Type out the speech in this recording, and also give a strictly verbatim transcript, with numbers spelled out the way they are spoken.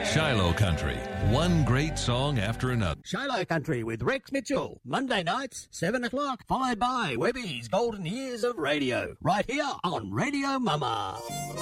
Shiloh Country, one great song after another. Shiloh Country with Rex Mitchell, Monday nights, seven o'clock, followed by Webby's Golden Years of Radio, right here on Radio Mama.